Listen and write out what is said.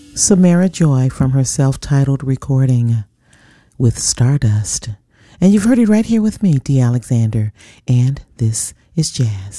Samara Joy from her self-titled recording with Stardust. And you've heard it right here with me, Dee Alexander. And this is Jazz.